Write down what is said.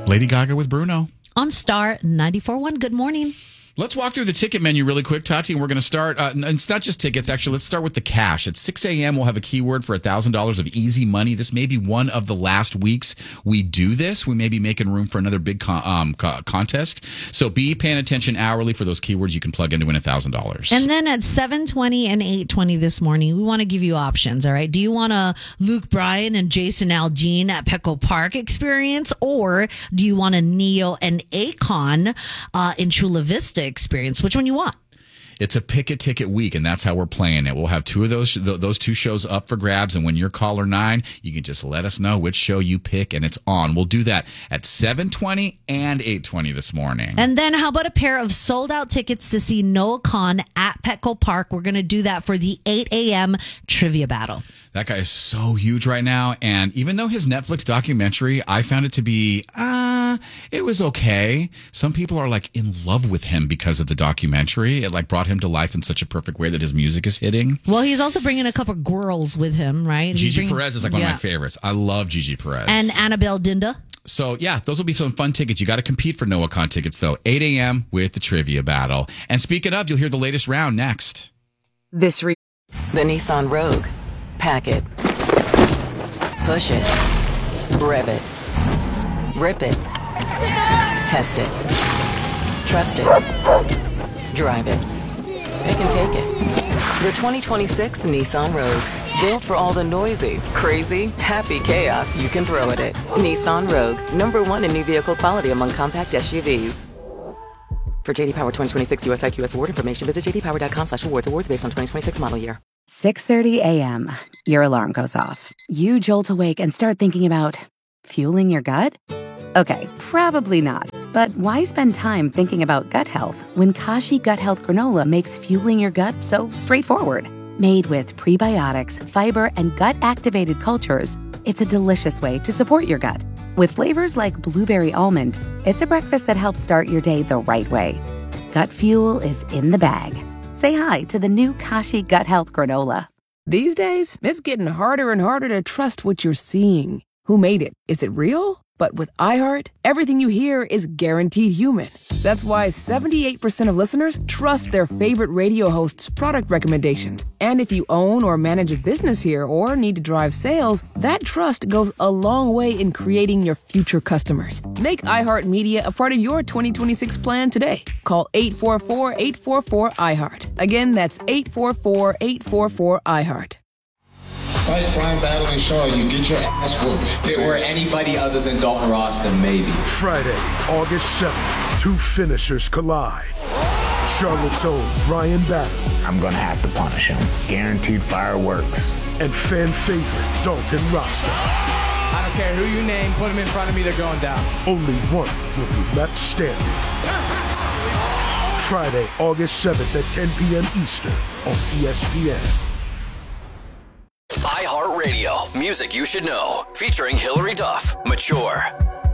Lady Gaga with Bruno. On Star 94.1. Good morning. Let's walk through the ticket menu really quick, Tati, and we're going to start. And it's not just tickets, actually. Let's start with the cash. At 6 a.m., we'll have a keyword for $1,000 of easy money. This may be one of the last weeks we do this. We may be making room for another big contest. So be paying attention hourly for those keywords you can plug in to win $1,000. And then at 7:20 and 8:20 this morning, we want to give you options, all right? Do you want a Luke Bryan and Jason Aldean at Petco Park experience? Or do you want a Neo and Akon in Chula Vista experience? Which one you want? It's a pick a ticket week, and that's how we're playing it. We'll have two of those two shows up for grabs, and when you're caller 9, you can just let us know which show you pick, and it's on. We'll do that at 7:20 and 8:20 this morning. And then how about a pair of sold-out tickets to see Noah Kahan at Petco Park? We're going to do that for the 8 a.m. trivia battle. That guy is so huge right now, and even though his Netflix documentary, I found it to be, it was okay. Some people are like in love with him because of the documentary. It like brought him to life in such a perfect way that his music is hitting. Well, he's also bringing a couple of girls with him, right? Gigi Perez is like one of my favorites. I love Gigi Perez. And Annabelle Dinda. So, yeah, those will be some fun tickets. You got to compete for Noah Kahan tickets, though. 8 a.m. with the trivia battle. And speaking of, you'll hear the latest round next. The Nissan Rogue. Pack it. Push it. Rev it. Rip it. Test it. Trust it. Drive it. Pick and take it. The 2026 Nissan Rogue. Built for all the noisy, crazy, happy chaos you can throw at it. Nissan Rogue. #1 in new vehicle quality among compact SUVs. For JD Power 2026 US IQS award information, visit jdpower.com/awards. Awards based on 2026 model year. 6:30 a.m. Your alarm goes off. You jolt awake and start thinking about fueling your gut? Okay, probably not. But why spend time thinking about gut health when Kashi Gut Health Granola makes fueling your gut so straightforward? Made with prebiotics, fiber, and gut-activated cultures, it's a delicious way to support your gut. With flavors like blueberry almond, it's a breakfast that helps start your day the right way. Gut fuel is in the bag. Say hi to the new Kashi Gut Health Granola. These days, it's getting harder and harder to trust what you're seeing. Who made it? Is it real? But with iHeart, everything you hear is guaranteed human. That's why 78% of listeners trust their favorite radio hosts' product recommendations. And if you own or manage a business here or need to drive sales, that trust goes a long way in creating your future customers. Make iHeartMedia a part of your 2026 plan today. Call 844-844-iHeart. Again, that's 844-844-iHeart. Fight Brian battling Shaw, you get your ass whooped. If it were anybody other than Dalton Ross, then maybe. Friday, August 7th, 2 finishers collide. Charlotte's own Brian Battle. I'm gonna have to punish him. Guaranteed fireworks. And fan favorite Dalton Rasta. I don't care who you name, put him in front of me, they're going down. Only one will be left standing. Friday, August 7th at 10 p.m. Eastern on ESPN. iHeartRadio, music you should know, featuring Hillary Duff, Mature.